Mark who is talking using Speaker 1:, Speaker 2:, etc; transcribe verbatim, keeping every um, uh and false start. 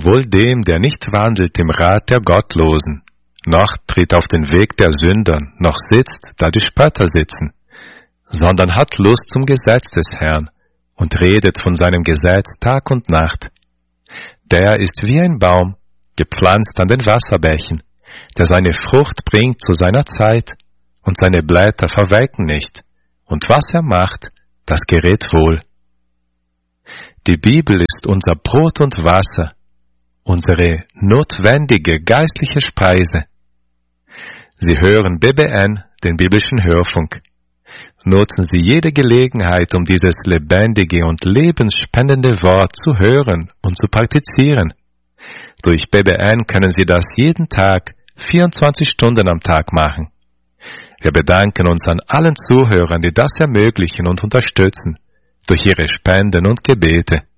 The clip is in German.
Speaker 1: wohl dem, der nicht wandelt im Rat der Gottlosen, noch tritt auf den Weg der Sündern, noch sitzt, da die Spötter sitzen, sondern hat Lust zum Gesetz des Herrn und redet von seinem Gesetz Tag und Nacht. Der ist wie ein Baum, gepflanzt an den Wasserbächen, der seine Frucht bringt zu seiner Zeit, und seine Blätter verwelken nicht, und was er macht, das gerät wohl. Die Bibel ist unser Brot und Wasser, unsere notwendige geistliche Speise. Sie hören B B N, den biblischen Hörfunk. Nutzen Sie jede Gelegenheit, um dieses lebendige und lebensspendende Wort zu hören und zu praktizieren. Durch B B N können Sie das jeden Tag, vierundzwanzig Stunden am Tag machen. Wir bedanken uns an allen Zuhörern, die das ermöglichen und unterstützen, durch ihre Spenden und Gebete.